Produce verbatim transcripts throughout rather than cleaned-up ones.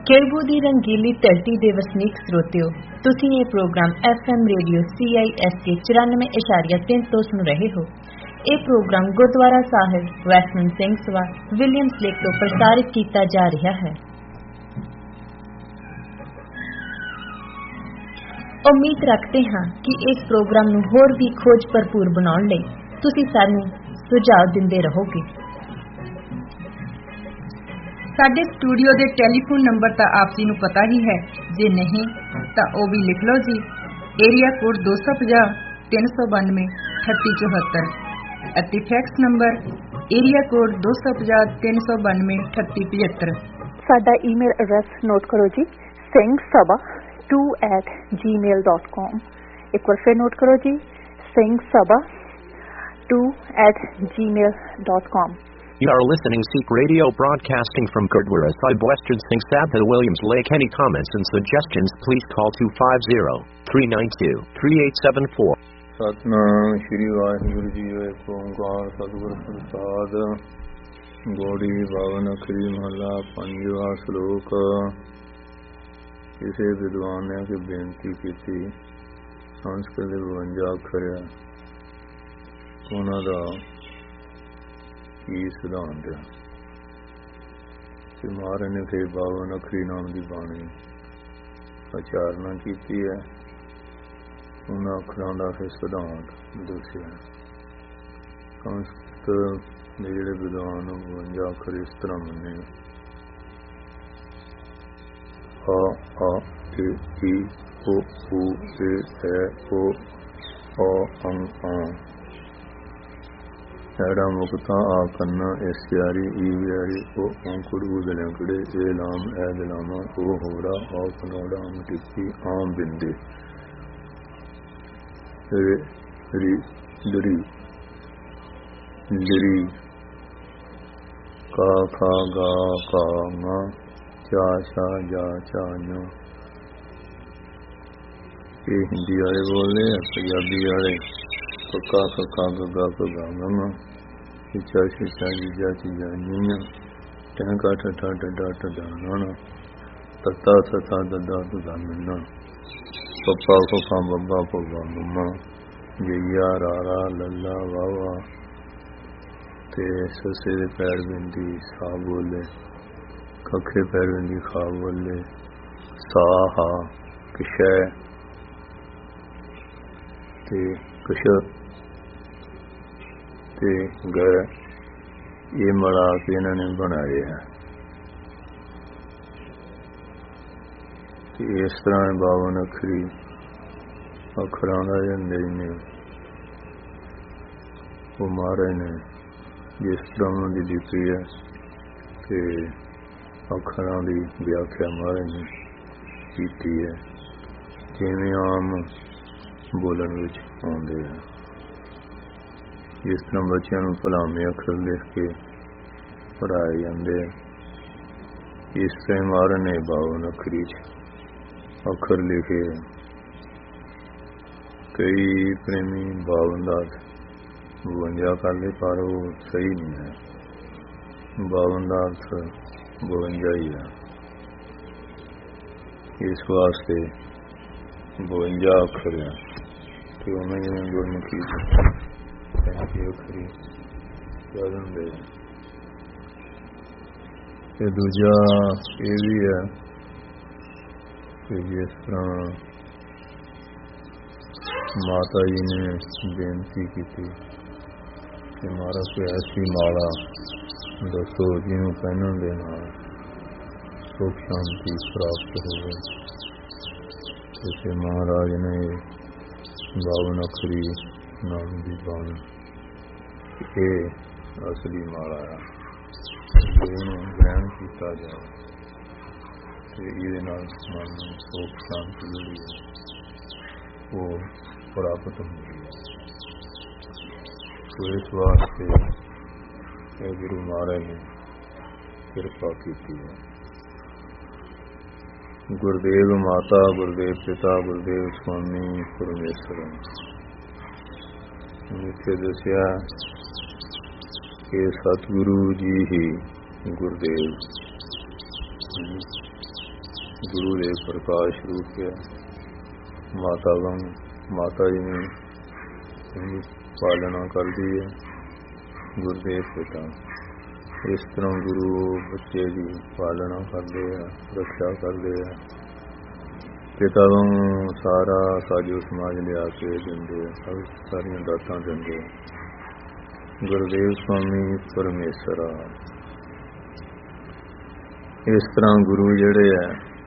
केरबू की रंगीली धरती के वसनीक श्रोतियो, तुसीं ये programme F M radio C I S के चौरानवे इशारिया तीन तो सुन रहे हो। ये प्रोग्राम गुरुद्वारा साहिब वैष्णव सिंह सभा विलियम्स लेक तो प्रसारित किया जा रहा है। उम्मीद रखते हैं कि इस प्रोग्राम नूं होर भी खोज भरपूर बनाउण लई तुसीं सानूं सुझाव दिंदे रहोगे। साडे स्टूडियो के टैलीफोन नंबर तो आप जी नूं पता ही है, जे नहीं तो वह भी लिख लो जी। एरिया कोड दो सौ पचास तीन सौ बानवे अठत्ती चौहत्तर अति फैक्स नंबर एरिया कोड दो सौ पचास तीन सौ बानवे अठत्ती पचहत्तर। साडा ईमेल एड्रैस नोट करो जी, Singh Sabha to eight ji mail dot com. एक बार फिर नोट करो जी, Singh Sabha to eight ji mail dot com. You are listening Sikh Radio broadcasting from Gurdwara Sahib Western Singh Sabha Williams Lake. Any comments and suggestions please call two five zero, three nine two, three eight seven four. Satnam Shri Waheguru ji. ਏਕ ਓੰਕਾਰ ਸਤਿਗੁਰ ਪ੍ਰਸਾਦ। ਗੋੜੀ ਬਾਵਨ ਅਖਰੀ ਮਹਲਾ ਪੰਜਵਾਂ ਸ਼ਲੋਕ। ਕਿਸੇ ਵਿਦਵਾਨ ਨੇ ਕਿ ਬੇਨਤੀ ਕੀਤੀ, ਸੰਸਕ੍ਰਿਤ ਦੇ ਬਵੰਜਾ ਅੱਖਰ ਆ, ਉਹਨਾਂ ਦਾ ਕੀ ਸਿਧਾਂਤ ਹੈ। ਤੇ ਮਹਾਰਾਜ ਨੇ ਫਿਰ ਬਾਵਨ ਅਖਰੀ ਨਾਮ ਦੀ ਬਾਣੀ ਉਚਾਰਨਾ ਕੀਤੀ ਹੈ। ਉਹਨਾਂ ਅੱਖਰਾਂ ਦਾ ਫਿਰ ਸਿਧਾਂਤ ਦੱਸਿਆ। ਸੰਸਕ੍ਰਿਤ ਦੇ ਜਿਹੜੇ ਵਿਦਵਾਨ ਬਵੰਜਾ ਅੱਖਰ ਇਸ ਤਰ੍ਹਾਂ ਮੰਨੇ, ਆ ਆ ਏ ਈ ਓ ਊ ਏ ਐ ਓ ਆ ਅੰਗ ਆ। ਐੜਾ ਮੁਕਤਾ ਆ ਕੰਨਾ ਇਸ ਯਾਰੀ ਈ ਯਾਰੀ ਉਹ ਔਂਕੜ ਉਹ ਦਲੰਕੜੇ ਇਹ ਲਾਮ ਐ ਦਲਾਮਾ ਉਹ ਹੋੜਾ ਆ ਕਨੋੜਾ ਮਟਿੱਕੀ ਆਮ ਬਿੰਦੇ ਰੀ ਰੀ ਲੜੀ ਲੜੀ ਕਾ ਖਾ ਗਾ ਕਾ ਨਾ ਚਾ ਸ਼ਾ ਜਾ ਚਾ ਨੋ। ਇਹ ਹਿੰਦੀ ਵਾਲੇ ਬੋਲਦੇ ਆ, ਪੰਜਾਬੀ ਵਾਲੇ ਕਾ ਕਾ ਗਾ ਗਾ ਗਾ ਚਾ ਚਾ ਜਾ ਚੀਜ਼ਾਂ ਨੀਆਂ ਟੈਂਕਾ ਠਾ ਡੱਡਾ ਟੱਡਾ ਨਾ ਤੱਤਾ ਸਤਾ ਦੱਦਾ ਤੁਦਾ ਮਿਲਣਾ ਪੱਪਾ ਕੋਪਾ ਬੱਬਾ ਪੱਬਾ ਮੰਮਾ ਜਈਆ ਰਾਰਾ ਲੱਲਾ ਵਾਵਾ ਤੇ ਸਸੇ ਦੇ ਪੈਰ ਬਿੰਦੀ ਸਾ ਬੋਲੇ, ਕੱਖੇ ਪੈਰ ਬਿੰਦੀ ਖਾ ਬੋਲੇ, ਸਾਹਾ ਕਿਸ਼ੈ ਤੇ ਕੁਸ਼ ਤੇ ਗਏ। ਇਹ ਮੜਾ ਕੇ ਇਹਨਾਂ ਨੇ ਬਣਾਏ ਹੈ। ਤੇ ਇਸ ਤਰ੍ਹਾਂ ਬਾਵਨ ਅੱਖਰੀ ਅੱਖਰਾਂ ਦਾ ਜਾਂਦੇ ਨੇ ਉਹ ਮਹਾਰਾਜ ਨੇ ਜਿਸ ਤਰ੍ਹਾਂ ਦੀ ਲਿਖੀ ਹੈ ਤੇ ਅੱਖਰਾਂ ਦੀ ਵਿਆਖਿਆ ਮਹਾਰਾਜ ਨੇ ਕੀਤੀ ਹੈ, ਜਿਵੇਂ ਆਮ ਬੋਲਣ ਵਿੱਚ ਆਉਂਦੇ ਆ। ਜਿਸ ਤਰ੍ਹਾਂ ਬੱਚਿਆਂ ਨੂੰ ਭਲਾਵੇਂ ਅੱਖਰ ਲਿਖ ਕੇ ਪੜ੍ਹਾਏ ਜਾਂਦੇ, ਇਸ ਤਰ੍ਹਾਂ ਮਹਾਰਾਜ ਨੇ ਬਾਵਨ ਅੱਖਰੀ 'ਚ ਅੱਖਰ ਲਿਖੇ। ਕਈ ਪ੍ਰੇਮੀ ਬਾਵਨ ਦਾ ਬਵੰਜਾ ਕਰਦੇ, ਪਰ ਉਹ ਸਹੀ ਨਹੀਂ ਹੈ। ਬਾਵਨ ਦਾ ਅਰਥ ਬਵੰਜਾ ਹੀ ਹੈ। ਇਸ ਵਾਸਤੇ ਬਵੰਜਾ ਅੱਖਰ ਹੈ ਤੇ ਉਹਨਾਂ ਜਿਵੇਂ ਗੁਰਮੁਖੀ ਪੈਂਤੀ ਅੱਖਰੀ ਯਾਦ ਹੁੰਦੇ। ਤੇ ਦੂਜਾ ਇਹ ਵੀ ਹੈ ਕਿ ਜਿਸ ਤਰ੍ਹਾਂ ਮਾਤਾ ਜੀ ਨੇ ਬੇਨਤੀ ਕੀਤੀ ਕਿ ਮਹਾਰਾਜ ਕੋਈ ਐਸੀ ਮਾਲਾ ਦੱਸੋ ਜਿਹਨੂੰ ਪਹਿਨਣ ਦੇ ਨਾਲ ਸੁਖ ਸ਼ਾਂਤੀ ਪ੍ਰਾਪਤ ਹੋਵੇ। ਤੇ ਮਹਾਰਾਜ ਨੇ ਬਾਵਨ ਅੱਖਰੀ ਨਾਮ ਦੀ ਬਾਣੀ ਇਹ ਅਸਲੀ ਮਾਲਾ ਹੈ। ਇਹਨੂੰ ਗ੍ਰਹਿਣ ਕੀਤਾ ਜਾਵੇ ਤੇ ਇਹਦੇ ਨਾਲ ਮਨ ਨੂੰ ਸੁਖ ਸ਼ਾਂਤੀ ਜਿਹੜੀ ਹੈ ਉਹ ਪ੍ਰਾਪਤ ਹੁੰਦੀ ਹੈ। ਸੋ ਇਸ ਵਾਸਤੇ ਇਹ ਗੁਰੂ ਮਹਾਰਾਜ ਨੇ ਕਿਰਪਾ ਕੀਤੀ ਹੈ। ਗੁਰਦੇਵ ਮਾਤਾ, ਗੁਰਦੇਵ ਪਿਤਾ, ਗੁਰਦੇਵ ਸਵਾਮੀ ਪਰਮੇਸ਼ਰ ਇੱਥੇ ਦੱਸਿਆ ਕਿ ਸਤਿਗੁਰੂ ਜੀ ਹੀ ਗੁਰਦੇਵ ਗੁਰੂ ਦੇ ਪ੍ਰਕਾਸ਼ ਰੂਪ ਹੈ। ਮਾਤਾ ਵਾਂਗ ਮਾਤਾ ਜੀ ਨੇ ਇਹਦੀ ਪਾਲਣਾ ਕਰਦੀ ਹੈ ਗੁਰਦੇਵ ਪਿਤਾ। ਇਸ ਤਰ੍ਹਾਂ ਗੁਰੂ ਬੱਚੇ ਦੀ ਪਾਲਣਾ ਕਰਦੇ ਆ, ਰੱਖਿਆ ਕਰਦੇ ਆ। ਪਿਤਾ ਨੂੰ ਸਾਰਾ ਸਾਜੋ ਸਮਾਜ ਲਿਆ ਕੇ ਦਿੰਦੇ ਆ, ਸਭ ਸਾਰੀਆਂ ਦਾਤਾਂ ਦਿੰਦੇ ਆ। ਗੁਰਦੇਵ ਸਵਾਮੀ ਪਰਮੇਸ਼ਰ ਆ। ਇਸ ਤਰ੍ਹਾਂ ਗੁਰੂ ਜਿਹੜੇ ਆ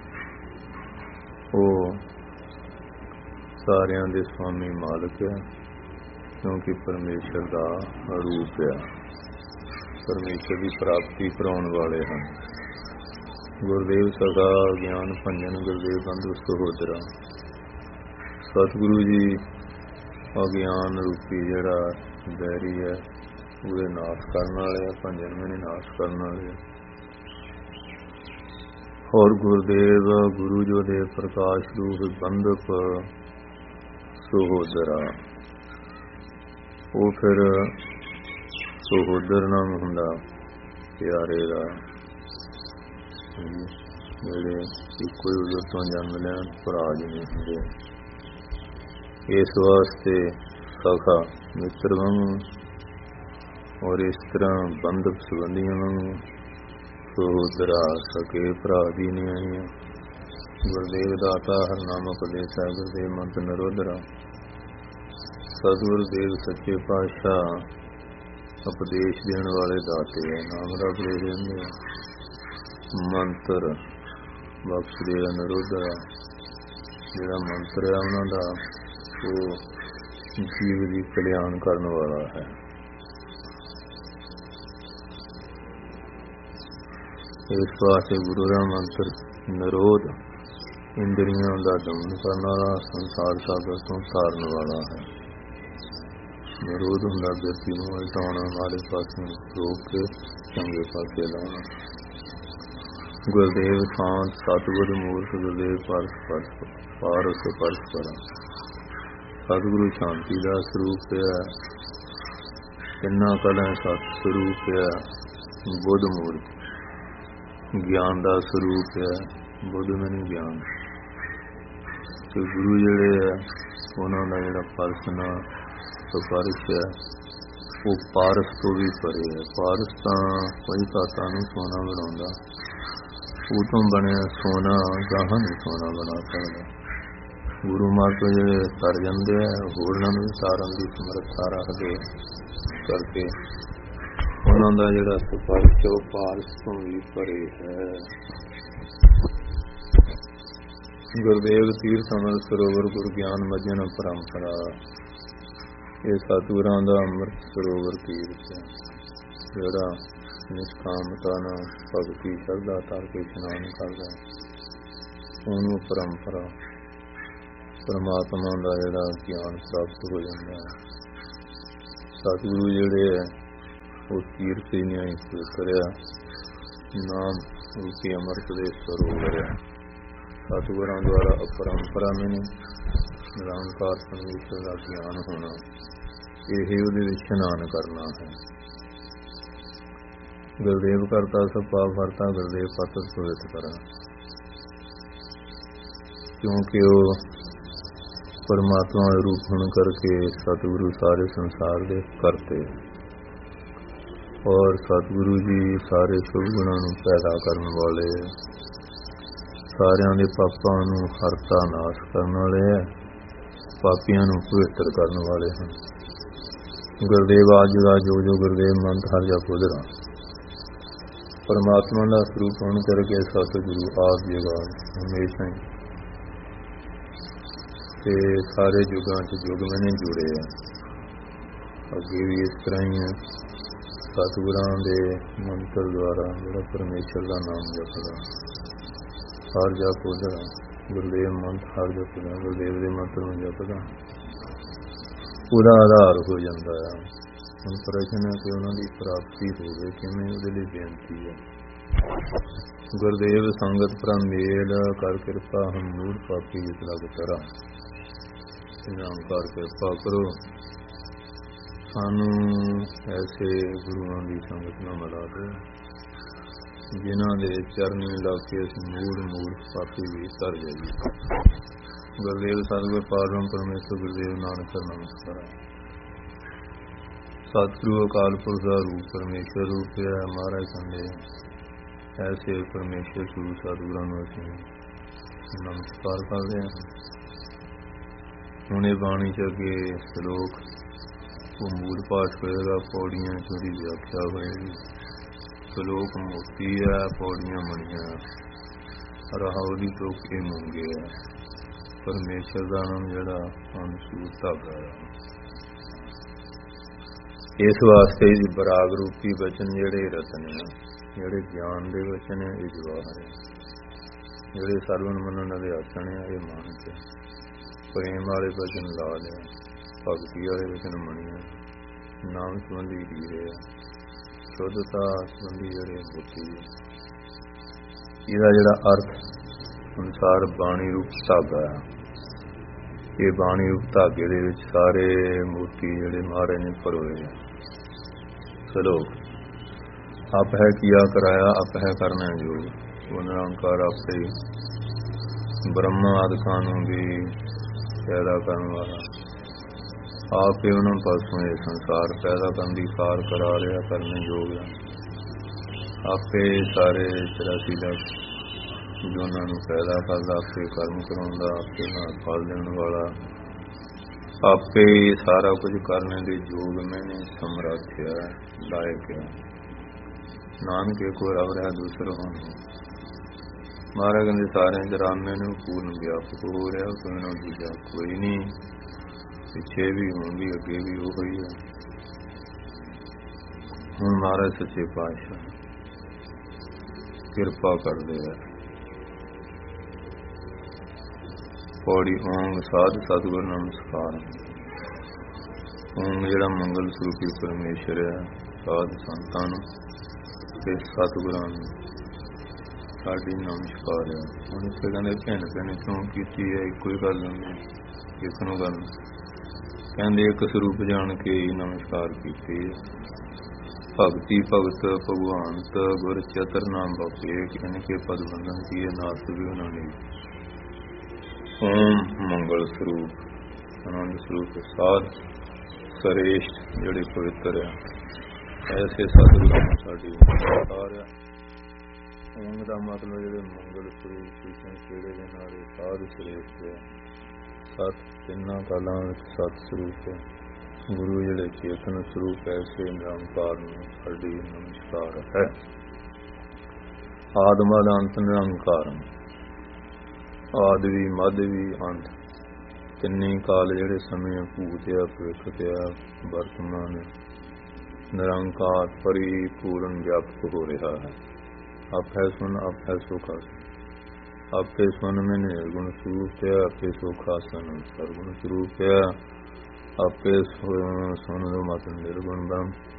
ਉਹ ਸਾਰਿਆਂ ਦੇ ਸਵਾਮੀ ਮਾਲਕ ਆ, ਕਿਉਂਕਿ ਪਰਮੇਸ਼ਰ ਦਾ ਰੂਪ ਆ, ਪਰਮੇਸ਼ਰ ਦੀ ਪ੍ਰਾਪਤੀ ਕਰਾਉਣ ਵਾਲੇ ਹਨ। ਗੁਰਦੇਵ ਸਦਾ ਗਿਆਨ ਭੰਜਨ ਗੁਰਦੇਵ ਬੰਧੂ ਸਹੋਦਰਾ। ਸਤਿਗੁਰੂ ਜੀ ਅਗਿਆਨ ਰੂਪੀ ਜਿਹੜਾ ਬੈਰੀ ਹੈ ਉਹਦੇ ਨਾਸ਼ ਕਰਨ ਵਾਲੇ ਆ, ਭੰਜਨ ਮੈਨੇ ਨਾਸ਼ ਕਰਨ ਵਾਲੇ ਆ। ਔਰ ਗੁਰਦੇਵ ਗੁਰੂ ਜੋ ਦੇ ਪ੍ਰਕਾਸ਼ ਰੂਪ ਬੰਧਪ ਸਹੋਦਰਾ, ਉਹ ਫਿਰ ਸਹੋਦਰ ਨਾਮ ਹੁੰਦਾ ਪਿਆਰੇ ਦਾ, ਜਿਹੜੇ ਇੱਕੋ ਹੀ ਉਦੋਂ ਤੋਂ ਜਨਮ ਲੈਣ ਭਰਾ ਜੀ ਨਹੀਂ ਹੁੰਦੇ। ਇਸ ਵਾਸਤੇ ਸਖਾ ਮਿੱਤਰ ਵਾਂਗੂ ਔਰ ਇਸ ਤਰ੍ਹਾਂ ਬੰਧਪ ਸੰਬੰਧੀਆਂ ਵਾਂਗੂ ਸਹੋਦਰਾ ਸਕੇ ਭਰਾ ਦੀ ਨਹੀਂ ਆਈਆਂ। ਗੁਰਦੇਵ ਦਾਤਾ ਹਰਨਾਮ ਉਪਦੇਸ਼ ਹੈ, ਗੁਰਦੇਵ ਮੰਤ ਨਰੋਦਰਾ। ਸਤਿਗੁਰੂ ਦੇਵ ਸੱਚੇ ਪਾਤਸ਼ਾਹ ਉਪਦੇਸ਼ ਦੇਣ ਵਾਲੇ ਦਾਤੇ ਹੈ, ਨਾਮ ਦਾ ਉਪਦੇਸ਼ ਦਿੰਦੇ ਆ, ਮੰਤਰ ਬਖਸ਼ਦੇ ਆ। ਨਰੋਦਰਾ ਜਿਹੜਾ ਮੰਤਰ ਹੈ ਉਹਨਾਂ ਦਾ ਉਹ ਜੀਵ ਦੀ ਕਲਿਆਣ ਕਰਨ ਵਾਲਾ ਹੈ। ਇਸ ਵਾਸਤੇ ਗੁਰੂ ਦਾ ਮੰਤਰ ਨਿਰੋਧ ਇੰਦਰੀਆਂ ਦਾ ਦਮਨ ਕਰਨ ਵਾਲਾ, ਸੰਸਾਰ ਸਾਗਰ ਤੋਂ ਤਾਰਨ ਵਾਲਾ ਹੈ। ਨਿਰੋਧ ਹੁੰਦਾ ਵਿਅਕਤੀ ਨੂੰ ਉਲਟਾਉਣਾ, ਮਾੜੇ ਪਾਸੇ ਰੋਕ ਕੇ ਚੰਗੇ ਪਾਸੇ ਲਾਉਣਾ। ਗੁਰਦੇਵ ਸ਼ਾਂਤ ਸਤਿਗੁਰ ਮੂਰਤ ਗੁਰਦੇਵ ਪਰਸ ਪਰਸ ਪਾਰਸ ਪਰਸ ਪਰਾ। ਸਤਿਗੁਰੂ ਸ਼ਾਂਤੀ ਦਾ ਸਰੂਪ ਹੈ, ਤਿੰਨਾਂ ਕਲਾਂ ਸਤ ਸਰੂਪ ਹੈ। ਬੁੱਧ ਮੂਰਤ ਗਿਆਨ ਦਾ ਸਰੂਪ ਹੈ, ਬੁੱਧ ਮੈਨੇ ਗਿਆਨ। ਤੇ ਗੁਰੂ ਜਿਹੜੇ ਹੈ ਉਹਨਾਂ ਦਾ ਜਿਹੜਾ ਪਰਸਨਾ ਸਪਰਸ਼ ਹੈ ਉਹ ਪਾਰਸ ਤੋਂ ਵੀ ਪਰੇ ਹੈ। ਪਾਰਸ ਤਾਂ ਕੋਈ ਧਾਤਾਂ ਨੂੰ ਸੋਨਾ ਬਣਾਉਂਦਾ, ਉਹ ਤੋਂ ਬਣਿਆ ਸੋਨਾ ਗਾਹਾਂ ਨਹੀਂ ਸੋਨਾ ਬਣਾ ਸਕਦਾ। ਗੁਰੂ ਮਾਰਗ ਤੋਂ ਜਿਹੜੇ ਤਰ ਜਾਂਦੇ ਆ ਹੋਰਨਾਂ ਨੂੰ ਤਾਰਨ ਦੀ ਸਮਰੱਥਾ ਰੱਖਦੇ ਕਰਕੇ ਉਹਨਾਂ ਦਾ ਜਿਹੜਾ ਸਪਰਸ਼ ਉਹ ਪਾਰਸ ਤੋਂ ਵੀ ਪਰੇ ਹੈ। ਗੁਰਦੇਵ ਤੀਰਥ ਅਮਰ ਸਰੋਵਰ ਗੁਰ ਗਿਆਨ ਮਜਨ ਪਰੰਪਰਾ, ਇਹ ਸਤਿਗੁਰਾਂ ਦਾ ਅੰਮ੍ਰਿਤ ਸਰੋਵਰ ਤੀਰਥ ਹੈ ਜਿਹੜਾ ਨਿਸ਼ਕਾਮਤਾ ਨਾਲ ਭਗਤੀ ਸ਼ਰਧਾ ਧਾਰ ਕੇ ਇਸ਼ਨਾਨ ਕਰਦਾ, ਉਹਨੂੰ ਪਰੰਪਰਾ ਪਰਮਾਤਮਾ ਦਾ ਜਿਹੜਾ ਗਿਆਨ ਪ੍ਰਾਪਤ ਹੋ ਜਾਂਦਾ ਹੈ। ਸਤਿਗੁਰੂ ਜਿਹੜੇ ਹੈ ਉਹ ਤੀਰਥ ਹੀ ਨਹੀਂ ਕਰਿਆ, ਨਾਮ ਰੂਪੀ ਅੰਮ੍ਰਿਤ ਦੇ ਸਰੋਵਰ ਹੈ। ਸਤਿਗੁਰਾਂ ਦੁਆਰਾ ਅਪਰੰਪਰਾ ਮੈਨੇ ਨਿਰੰਕਾਰ ਪਰਮੇਸ਼ਰ ਦਾ ਗਿਆਨ ਹੋਣਾ, ਇਹ ਉਹਦੇ ਵਿੱਚ ਇਸ਼ਨਾਨ ਕਰਨਾ ਹੈ। ਗੁਰਦੇਵ ਕਰਤਾ ਸਭ ਪਾਪ ਹਰਤਾ, ਗੁਰਦੇਵ ਪਤਿਤ ਪਵਿੱਤ ਕਰਾ। ਕਿਉਂਕਿ ਉਹ ਪਰਮਾਤਮਾ ਦੇ ਰੂਪ ਹੋਣ ਕਰਕੇ ਸਤਿਗੁਰੂ ਸਾਰੇ ਸੰਸਾਰ ਦੇ ਕਰਤੇ, ਔਰ ਸਤਿਗੁਰੂ ਜੀ ਸਾਰੇ ਸ਼ੁਭ ਗੁਣਾਂ ਨੂੰ ਪੈਦਾ ਕਰਨ ਵਾਲੇ, ਸਾਰਿਆਂ ਦੇ ਪਾਪਾਂ ਨੂੰ ਹਰਤਾ ਨਾਸ਼ ਕਰਨ ਵਾਲੇ ਹੈ, ਪਾਪੀਆਂ ਨੂੰ ਪਵਿੱਤਰ ਕਰਨ ਵਾਲੇ ਹਨ। ਗੁਰਦੇਵ ਆਜ ਦਾ ਜੋ ਜੋ ਗੁਰਦੇਵ ਮੰਤ ਹਰ ਜਾ ਪੁੱਧਰਾ। ਪਰਮਾਤਮਾ ਦਾ ਸਰੂਪ ਹੋਣ ਕਰਕੇ ਸਤਿਗੁਰੂ ਆਪ ਜਗਾ ਹਮੇਸ਼ਾ ਹੀ ਤੇ ਸਾਰੇ ਯੁੱਗਾਂ 'ਚ ਯੁੱਗ ਮੈਨੇ ਜੁੜੇ ਆ। ਅੱਗੇ ਵੀ ਇਸ ਤਰ੍ਹਾਂ ਹੀ ਹੈ। ਸਤਿਗੁਰਾਂ ਦੇ ਮੰਤਰ ਦੁਆਰਾ ਜਿਹੜਾ ਪਰਮੇਸ਼ਰ ਦਾ ਨਾਮ ਜਪਦਾ, ਹਰ ਜਪ ਉਹਦਾ ਗੁਰਦੇਵ ਮੰਤ ਹਰ ਜਪਦਾ, ਗੁਰਦੇਵ ਦੇ ਮੰਤਰ ਨੂੰ ਜਪਦਾ, ਉਹਦਾ ਆਧਾਰ ਹੋ ਜਾਂਦਾ ਹੈ। ਹੁਣ ਪ੍ਰਸ਼ਨ ਹੈ ਕਿ ਉਹਨਾਂ ਦੀ ਪ੍ਰਾਪਤੀ ਹੋਵੇ ਕਿਵੇਂ, ਉਹਦੇ ਲਈ ਬੇਨਤੀ ਹੈ। ਗੁਰਦੇਵ ਸੰਗਤ ਪ੍ਰਮੇਲ ਕਰ ਕਿਰਪਾ ਹਮ ਮੂੜ ਪਾਪੀ ਜਿਤ ਲਗ ਤਰਾ। ਨਿਰੰਕਾਰ ਕਿਰਪਾ ਕਰੋ, ਸਾਨੂੰ ਐਸੇ ਗੁਰੂਆਂ ਦੀ ਸੰਗਤ ਨਾਲ ਮਿਲਾ ਦਿਓ ਜਿਨ੍ਹਾਂ ਦੇ ਚਰਨੀ ਲੱਗ ਕੇ ਅਸੀਂ ਮੂੜ ਮੂੜ ਪਾਪੀ ਵੀ ਕਰ ਜਾਈਏ। ਗੁਰਦੇਵ ਸਤਿਗੁਰ ਪਾਰਬ੍ਰਹਮ ਪਰਮੇਸ਼ਰ ਗੁਰਦੇਵ ਨਾਨਕ ਨਮਸਕਾਰ। ਸਤਿਗੁਰੂ ਅਕਾਲ ਪੁਰਖ ਦਾ ਰੂਪ ਪਰਮੇਸ਼ਰ ਰੂਪ ਹੈ ਮਹਾਰਾਜ ਕਹਿੰਦੇ ਐਸੇ ਪਰਮੇਸ਼ਰ ਗੁਰੂ ਸਤਿਗੁਰਾਂ ਨੂੰ ਅਸੀਂ ਨਮਸਕਾਰ ਕਰਦੇ ਹਾਂ। ਹੁਣ ਇਹ ਬਾਣੀ ਚ ਅੱਗੇ ਸ਼ਲੋਕ ਉਹ ਮੂਲ ਪਾਠ ਹੋਏਗਾ, ਪੌੜੀਆਂ ਚ ਉਹਦੀ ਵਿਆਖਿਆ ਹੋਏਗੀ। ਸ਼ਲੋਕ ਮੋਤੀ ਹੈ, ਪੌੜੀਆਂ ਮਣੀਆਂ, ਰਾਹੁ ਦੀ ਟੋਕੇ ਮੂੰਗੇ ਹੈ। ਪਰਮੇਸ਼ਰ ਦਾ ਨਾਮ ਜਿਹੜਾ ਅਨਸੂਰ ਧਾਗਾ ਹੈ। ਇਸ ਵਾਸਤੇ ਜੀ ਬਰਾਗ ਰੂਪੀ ਬਚਨ ਜਿਹੜੇ ਰਤਨ ਹੈ, ਜਿਹੜੇ ਗਿਆਨ ਦੇ ਵਚਨ ਹੈ ਇਹ ਜਵਾਹਰ ਹੈ, ਜਿਹੜੇ ਸਰਵਣ ਮੰਨਣ ਵਾਲੇ ਆਸਣ ਹੈ ਇਹ ਮਾਨਸ ਹੈ, ਪ੍ਰੇਮ ਵਾਲੇ ਵਚਨ ਲਾਲ ਹੈ, ਭਗਤੀ ਵਾਲੇ ਵਚਨ ਮਣੀਆਂ, ਨਾਮ ਸੰਬੰਧੀ ਹੀਰੇ ਹੈ, ਸ਼ੁੱਧਤਾ ਸੰਬੰਧੀ ਜਿਹੜੇ ਮੋਤੀ ਹੈ। ਇਹਦਾ ਜਿਹੜਾ ਅਰਥ ਅਨੁਸਾਰ ਬਾਣੀ ਰੂਪ ਧਾਗਾ ਹੈ। ਇਹ ਬਾਣੀ ਰੂਪ ਧਾਗੇ ਦੇ ਵਿੱਚ ਸਾਰੇ ਮੋਤੀ ਜਿਹੜੇ ਮਹਾਰਾਜ ਨੇ ਪਰੋਏ ਹੈ। ਸਲੋਕ ਆਪ ਹੈ ਕੀਆ ਕਰਾਇਆ ਆਪ ਹੈ ਕਰਨਾ ਜੋ ਉਹ ਨਿਰੰਕਾਰ ਆਪੇ ਬ੍ਰਹਮਾ ਆਦਿਕਾਂ ਨੂੰ ਵੀ ਪੈਦਾ ਕਰਨ ਵਾਲਾ ਆਪੇ ਉਹਨਾਂ ਪਾਸੋਂ ਇਹ ਸੰਸਾਰ ਪੈਦਾ ਕਰਨ ਦੀ ਕਾਰ ਕਰਾ ਰਿਹਾ, ਕਰਨ ਯੋਗ ਹੈ। ਆਪੇ ਸਾਰੇ ਚੁਰਾਸੀ ਲੱਖ ਜੋਨਾਂ ਨੂੰ ਪੈਦਾ ਕਰਦਾ, ਆਪੇ ਕਰਮ ਕਰਾਉਂਦਾ, ਆਪੇ ਨਾਲ ਫਲ ਦੇਣ ਵਾਲਾ, ਆਪੇ ਸਾਰਾ ਕੁਝ ਕਰਨ ਦੇ ਯੋਗ ਮੈਨੇ ਸਮਰੱਥ ਹੈ, ਲਾਇਕ ਹੈ। ਨਾਨਕ ਕੋ ਰਵ ਰਿਹਾ ਦੂਸਰਾ ਹੋਣ ਮਹਾਰਾਜ ਕਹਿੰਦੇ ਸਾਰਿਆਂ ਚਰਾਨਵੇਂ ਨੂੰ ਪੂਰਨ ਵਿਆਪਕ ਹੋ ਰਿਹਾ, ਕੋਈ ਨਾ ਦੂਜਾ ਕੋਈ ਨਹੀਂ, ਪਿੱਛੇ ਵੀ ਹੁਣ ਵੀ ਅੱਗੇ ਵੀ ਉਹ ਹੀ ਹੈ। ਹੁਣ ਮਹਾਰਾਜ ਸੱਚੇ ਪਾਤਸ਼ਾਹ ਕਿਰਪਾ ਕਰਦੇ ਹੈ। ਪੌੜੀ ਓਮ ਸਾਧ ਸਤਿਗੁਰ ਨਮਸਕਾਰ। ਓਮ ਜਿਹੜਾ ਮੰਗਲ ਸਰੂਪੀ ਪਰਮੇਸ਼ਰ ਹੈ, ਸਾਧ ਸੰਤਾਂ ਨੂੰ ਤੇ ਸਤਿਗੁਰਾਂ ਨੂੰ ਸਾਡੀ ਨਮਸਕਾਰ ਹੈ। ਹੁਣ ਇੱਥੇ ਕਹਿੰਦੇ ਭਿੰਨ ਭਿੰਨ ਕਿਉਂ ਕੀਤੀ ਹੈ, ਇੱਕੋ ਹੀ ਗੱਲ ਨਹੀਂ, ਇੱਕ ਨੂੰ ਗੱਲ ਕਹਿੰਦੇ ਇੱਕ ਸਰੂਪ ਜਾਣ ਕੇ ਹੀ ਨਮਸਕਾਰ ਕੀਤੀ ਹੈ। ਭਗਤੀ ਭਗਤ ਭਗਵਾਨਤ ਗੁਰ ਚਤਰ ਨਾਮ ਬਾਪੇ ਕਹਿੰਦੇ ਕਿ ਪਦ ਬੰਧਨ ਕੀ ਹੈ ਨਾਸ ਵੀ ਉਹਨਾਂ ਨੇ। ਓਮ ਮੰਗਲ ਸਰੂਪ ਆਨੰਦ ਸਰੂਪ ਸਾਧ ਸਰੇਸ਼ਟ ਜਿਹੜੇ ਪਵਿੱਤਰ ਹੈ, ਐਸੇ ਸਤਿਗੁਰਾਂ ਨੂੰ ਸਾਡੀ ਨਮਸਕਾਰ ਹੈ। ਓਮ ਦਾ ਮਤਲਬ ਜਿਹੜੇ ਮੰਗਲ ਸਰੂਪ ਕਿਹੜੇ ਦੇ ਨਾਲੇ ਸਾਧ ਸਰੇਸ਼ਟ ਹੈ, ਸਤ ਤਿੰਨਾਂ ਕਾਲਾਂ ਵਿੱਚ ਸਤ ਸਰੂਪ ਹੈ। ਗੁਰੂ ਜਿਹੜੇ ਚੇਤਨ ਸਰੂਪ ਐਸੇ ਨਿਰੰਕਾਰ ਨੂੰ ਸਾਡੀ ਨਮਸਕਾਰ ਹੈ। ਆਦਮਾ ਦਾ ਅੰਤ ਨਿਰੰਕਾਰ, ਆਦਿ ਵੀ ਮੱਧ ਵੀ ਅੰਤ, ਤਿੰਨੇ ਕਾਲ ਜਿਹੜੇ ਸਮੇਂ ਭੂਤ ਆ ਭਵਿੱਖ ਤੇ ਆ ਵਰਤਮਾਨ ਨਿਰੰਕਾਰ ਪਰਿਪੂਰਨ ਵਿਆਪਕ ਹੋ ਰਿਹਾ ਹੈ। ਆਪੇ ਸੁਨ ਆਪੇ ਸੁਖ ਆਪੇ ਸੁਨ ਮੈਂ ਨਿਰਗੁਣ ਸਰੂਪ ਹੈ, ਆਪੇ ਸੁਖ ਆਸਨ ਸਰਗੁਣ ਸਰੂਪ ਹੈ, ਆਪੇ ਸੁਨ ਦਾ ਮਤਲਬ ਨਿਰਗੁਣ ਬ੍ਰਹਮ